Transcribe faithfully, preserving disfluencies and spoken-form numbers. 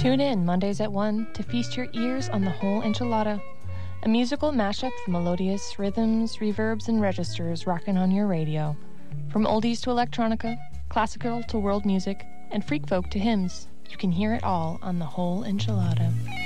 Tune in Mondays at one to feast your ears on the whole enchilada, a musical mashup of melodious rhythms, reverbs, and registers rocking on your radio. From oldies to electronica, classical to world music, and freak folk to hymns, you can hear it all on the whole enchilada.